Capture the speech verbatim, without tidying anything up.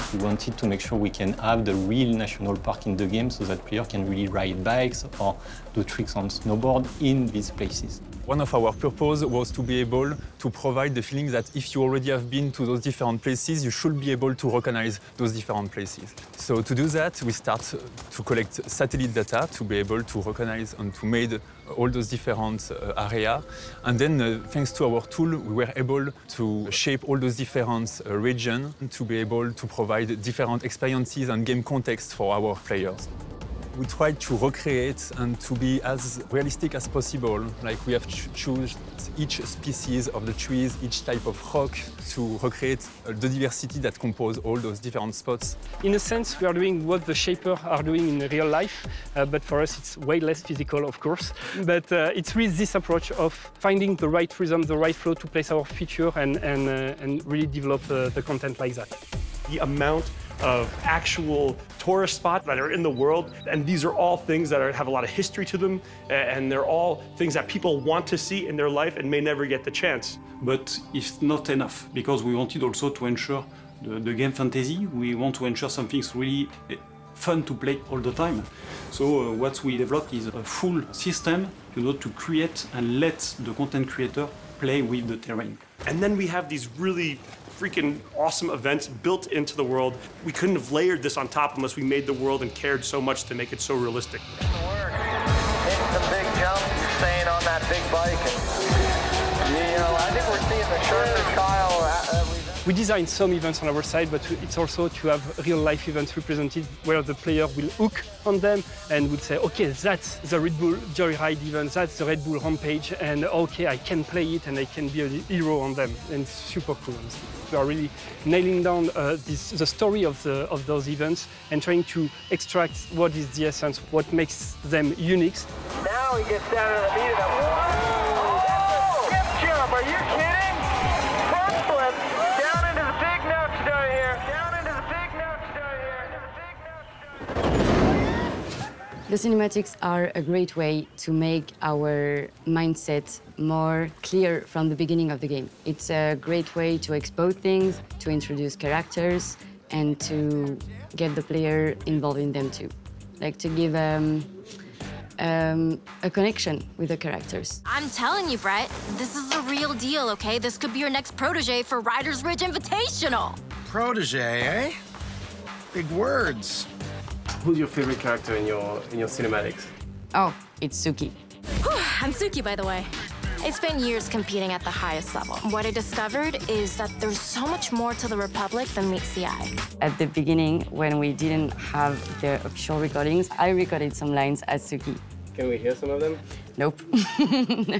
We wanted to make sure we can have the real national park in the game so that players can really ride bikes or do tricks on snowboard in these places. One of our purposes was to be able to provide the feeling that if you already have been to those different places, you should be able to recognize those different places. So to do that, we start to collect satellite data to be able to recognize and to make all those different uh, areas. And then, uh, thanks to our tool, we were able to shape all those different uh, regions to be able to provide different experiences and game context for our players. We tried to recreate and to be as realistic as possible. Like we have ch chosen each species of the trees, each type of rock to recreate the diversity that compose all those different spots. In a sense, we are doing what the shapers are doing in real life, uh, but for us it's way less physical, of course. But uh, it's really this approach of finding the right rhythm, the right flow to place our feature and, and, uh, and really develop uh, the content like that. The amount of actual tourist spots that are in the world, and these are all things that are, have a lot of history to them, and they're all things that people want to see in their life and may never get the chance. But it's not enough, because we wanted also to ensure the, the game fantasy. We want to ensure something's really fun to play all the time. So uh, what we developed is a full system, you know, to create and let the content creator play with the terrain. And then we have these really freaking awesome events built into the world. We couldn't have layered this on top unless we made the world and cared so much to make it so realistic. Work. Hitting some big jumps, staying on that big bike. And, you know, I think we're seeing the sharpest Kyle. Uh, We design some events on our side, but it's also to have real-life events represented where the player will hook on them and would say, okay, that's the Red Bull Joyride event, that's the Red Bull Rampage, and okay, I can play it and I can be a hero on them, and it's super cool. We are really nailing down uh, this, the story of, the, of those events and trying to extract what is the essence, what makes them unique. Now he gets down to the meat of it. Whoa! That's a skip jump, are you kidding? Front flip. The cinematics are a great way to make our mindset more clear from the beginning of the game. It's a great way to expose things, to introduce characters, and to get the player involved in them too. Like to give um, um, a connection with the characters. I'm telling you, Brett, this is a real deal, okay? This could be your next protege for Riders Ridge Invitational. Protege, eh? Big words. Who's your favorite character in your in your cinematics? Oh, it's Suki. I'm Suki, by the way. I spent years competing at the highest level. What I discovered is that there's so much more to the Republic than meets the eye. At the beginning, when we didn't have the official recordings, I recorded some lines as Suki. Can we hear some of them? Nope.